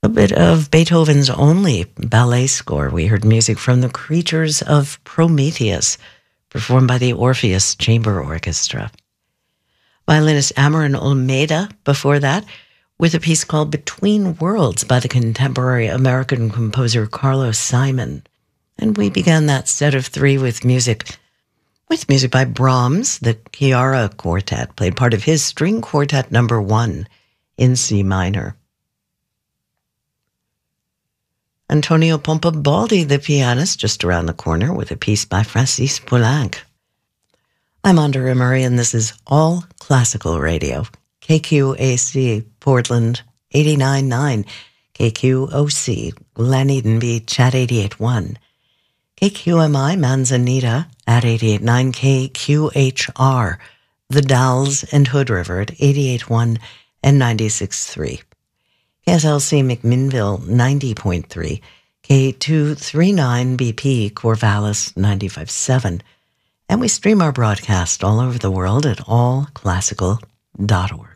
A bit of Beethoven's only ballet score. We heard music from the Creatures of Prometheus, performed by the Orpheus Chamber Orchestra. Violinist Amaran Olmeda before that, with a piece called Between Worlds by the contemporary American composer Carlos Simon. And we began that set of three with music by Brahms. The Chiara Quartet played part of his String Quartet number 1 in C minor. Antonio Pompabaldi, the pianist, just around the corner with a piece by Francis Poulenc. I'm Andrea Murray, and this is All Classical Radio. KQAC, Portland, 89.9. KQOC, Glenedenby, Chat 88.1. KQMI, Manzanita, at 88.9. KQHR, The Dalles and Hood River at 88.1 and 96.3. KSLC McMinnville 90.3, K239 BP Corvallis 95.7, and we stream our broadcast all over the world at allclassical.org.